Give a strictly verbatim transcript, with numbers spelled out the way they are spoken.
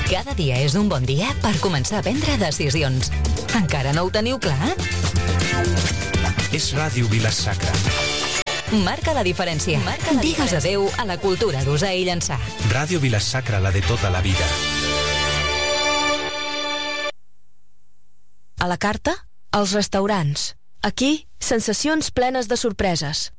Cada dia és un bon dia per començar a prendre decisions. Encara no ho teniu clar? És Ràdio Vila-sacra. Marca la diferència. Marca la Digues adeu a la cultura d'usar i llançar. Ràdio Vila-sacra, la de tota la vida. A la carta, els restaurants. Aquí, sensacions plenes de sorpreses.